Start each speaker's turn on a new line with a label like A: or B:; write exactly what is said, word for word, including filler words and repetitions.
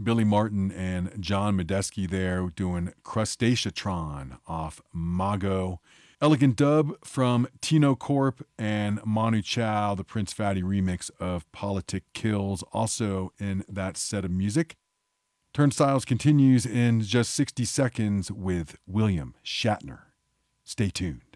A: Billy Martin and John Medeski there doing Crustaceatron off Mago. Elegant dub from Tino Corp and Manu Chao, the Prince Fatty remix of Politic Kills, also in that set of music. Turnstiles continues in just sixty seconds with William Shatner. Stay tuned.